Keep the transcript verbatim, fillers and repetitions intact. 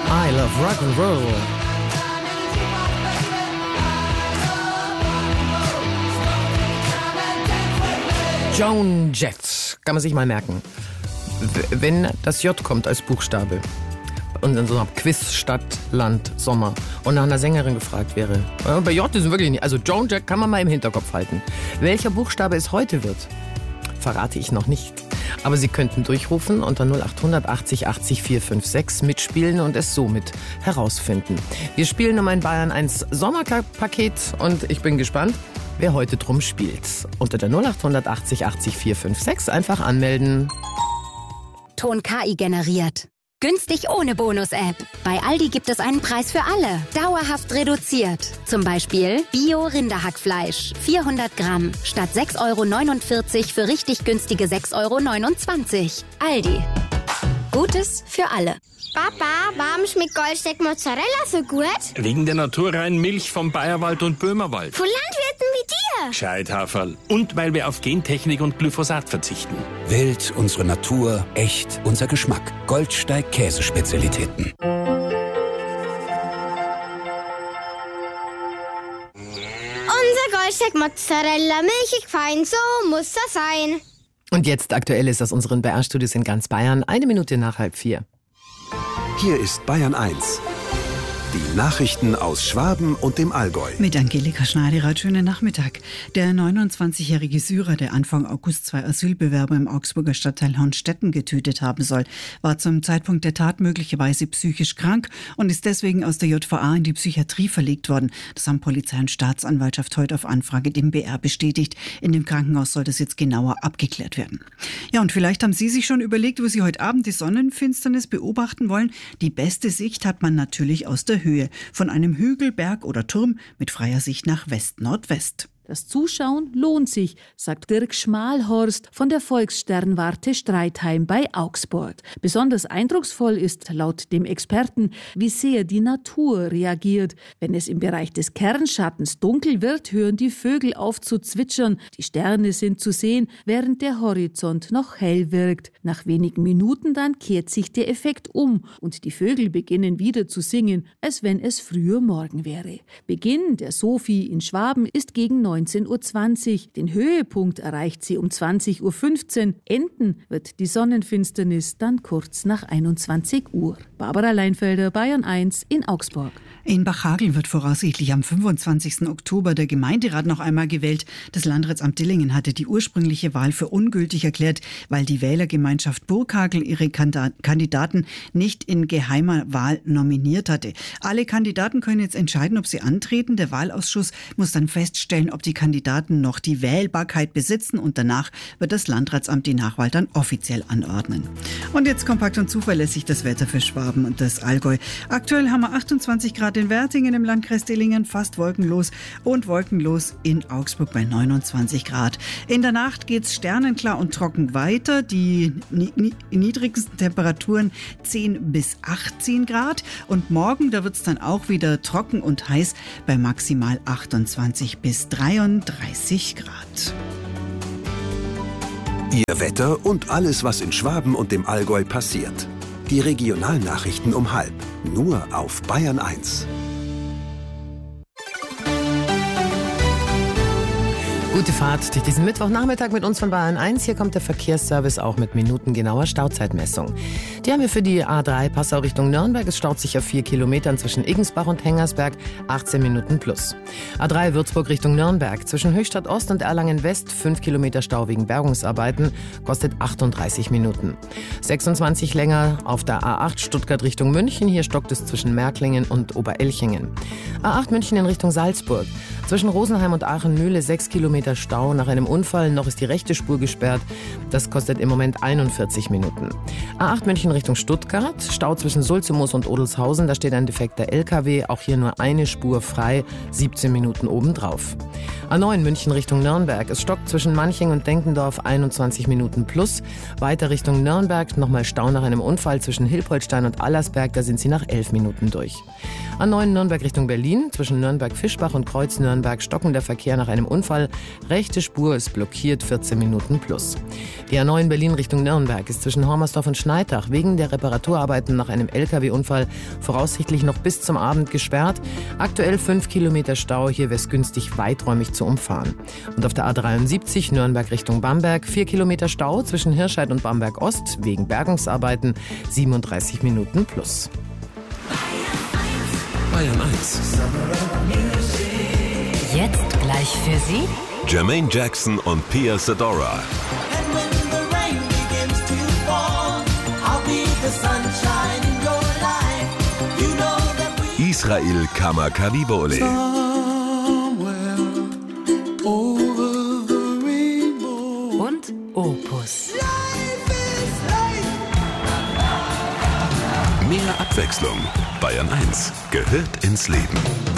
I love rock and roll. Joan Jett, kann man sich mal merken. W- wenn das J kommt als Buchstabe und in so einer Quiz Stadt, Land, Sommer und nach einer Sängerin gefragt wäre, äh, bei J ist es wirklich nicht, also Joan Jett kann man mal im Hinterkopf halten. Welcher Buchstabe es heute wird, verrate ich noch nicht. Aber Sie könnten durchrufen unter null acht hundert achtzig achtzig vier fünf sechs, mitspielen und es somit herausfinden. Wir spielen um ein Bayern eins Sommerpaket und ich bin gespannt, wer heute drum spielt. Unter der null acht hundert achtzig achtzig vier fünf sechs einfach anmelden. Ton K I generiert. Günstig ohne Bonus-App. Bei Aldi gibt es einen Preis für alle. Dauerhaft reduziert. Zum Beispiel Bio-Rinderhackfleisch. vierhundert Gramm. Statt sechs Euro neunundvierzig für richtig günstige sechs Euro neunundzwanzig. Aldi. Gutes für alle. Papa, warum schmeckt Goldsteak Mozzarella so gut? Wegen der naturreinen Milch vom Bayerwald und Böhmerwald. Von Landwirten wie dir. Gescheithaferl. Und weil wir auf Gentechnik und Glyphosat verzichten. Wild, unsere Natur, echt, unser Geschmack. Goldsteig Käsespezialitäten. Unser Goldsteak Mozzarella, milchig fein, so muss das sein. Und jetzt aktuell ist aus unseren B R-Studios in ganz Bayern, eine Minute nach halb vier. Hier ist Bayern eins. Die Nachrichten aus Schwaben und dem Allgäu. Mit Angelika Schneiderer, schönen Nachmittag. Der neunundzwanzigjährige Syrer, der Anfang August zwei Asylbewerber im Augsburger Stadtteil Hornstetten getötet haben soll, war zum Zeitpunkt der Tat möglicherweise psychisch krank und ist deswegen aus der J V A in die Psychiatrie verlegt worden. Das haben Polizei und Staatsanwaltschaft heute auf Anfrage dem B R bestätigt. In dem Krankenhaus soll das jetzt genauer abgeklärt werden. Ja, und vielleicht haben Sie sich schon überlegt, wo Sie heute Abend die Sonnenfinsternis beobachten wollen. Die beste Sicht hat man natürlich aus der Höhe, von einem Hügel, Berg oder Turm mit freier Sicht nach West-Nordwest. Das Zuschauen lohnt sich, sagt Dirk Schmalhorst von der Volkssternwarte Streitheim bei Augsburg. Besonders eindrucksvoll ist laut dem Experten, wie sehr die Natur reagiert. Wenn es im Bereich des Kernschattens dunkel wird, hören die Vögel auf zu zwitschern. Die Sterne sind zu sehen, während der Horizont noch hell wirkt. Nach wenigen Minuten dann kehrt sich der Effekt um und die Vögel beginnen wieder zu singen, als wenn es früher Morgen wäre. Beginn der Sophie in Schwaben ist gegen neunzehn Uhr zwanzig. Den Höhepunkt erreicht sie um zwanzig Uhr fünfzehn. Enden wird die Sonnenfinsternis dann kurz nach einundzwanzig Uhr. Barbara Leinfelder, Bayern eins in Augsburg. In Bachhagel wird voraussichtlich am fünfundzwanzigsten Oktober der Gemeinderat noch einmal gewählt. Das Landratsamt Dillingen hatte die ursprüngliche Wahl für ungültig erklärt, weil die Wählergemeinschaft Burghagel ihre Kandidaten nicht in geheimer Wahl nominiert hatte. Alle Kandidaten können jetzt entscheiden, ob sie antreten. Der Wahlausschuss muss dann feststellen, ob die Kandidaten noch die Wählbarkeit besitzen und danach wird das Landratsamt die Nachwahl dann offiziell anordnen. Und jetzt kompakt und zuverlässig das Wetter für Schwaben und das Allgäu. Aktuell haben wir achtundzwanzig Grad in Wertingen im Landkreis Dillingen, fast wolkenlos und wolkenlos in Augsburg bei neunundzwanzig Grad. In der Nacht geht's sternenklar und trocken weiter. Die ni- ni- niedrigsten Temperaturen zehn bis achtzehn Grad und morgen, da wird's dann auch wieder trocken und heiß bei maximal achtundzwanzig bis dreiunddreißig Grad. Ihr Wetter und alles, was in Schwaben und dem Allgäu passiert. Die Regionalnachrichten um halb. Nur auf Bayern eins. Gute Fahrt durch diesen Mittwochnachmittag mit uns von Bayern eins. Hier kommt der Verkehrsservice auch mit minutengenauer Stauzeitmessung. Die haben wir für die A drei Passau Richtung Nürnberg. Es staut sich auf vier Kilometern zwischen Iggensbach und Hengersberg, achtzehn Minuten plus. A drei Würzburg Richtung Nürnberg. Zwischen Höchstadt Ost und Erlangen West, fünf Kilometer Stau wegen Bergungsarbeiten, kostet achtunddreißig Minuten. sechsundzwanzig länger auf der A acht Stuttgart Richtung München. Hier stockt es zwischen Märklingen und Oberelchingen. A acht München in Richtung Salzburg. Zwischen Rosenheim und Aachenmühle sechs Kilometer Stau nach einem Unfall. Noch ist die rechte Spur gesperrt. Das kostet im Moment einundvierzig Minuten. A acht München Richtung Stuttgart. Stau zwischen Sulzemoos und Odelshausen. Da steht ein defekter L K W. Auch hier nur eine Spur frei. siebzehn Minuten obendrauf. A neun München Richtung Nürnberg. Es stockt zwischen Manching und Denkendorf einundzwanzig Minuten plus. Weiter Richtung Nürnberg. Nochmal Stau nach einem Unfall zwischen Hilpoltstein und Allersberg. Da sind sie nach elf Minuten durch. A neun Nürnberg Richtung Berlin. Zwischen Nürnberg-Fischbach und Kreuz-Nürnberg stockender Verkehr nach einem Unfall. Rechte Spur ist blockiert, vierzehn Minuten plus. Die A neun Berlin Richtung Nürnberg ist zwischen Hormersdorf und Schneitach wegen wegen der Reparaturarbeiten nach einem L K W-Unfall voraussichtlich noch bis zum Abend gesperrt. Aktuell fünf Kilometer Stau, hier wäre es günstig, weiträumig zu umfahren. Und auf der A dreiundsiebzig Nürnberg Richtung Bamberg, vier Kilometer Stau zwischen Hirscheid und Bamberg Ost wegen Bergungsarbeiten, siebenunddreißig Minuten plus. Bayern eins. Jetzt gleich für Sie Jermaine Jackson und Pia Zadora. Israel Kamakawiwo'ole. Und Opus. Mehr Abwechslung. Bayern eins gehört ins Leben.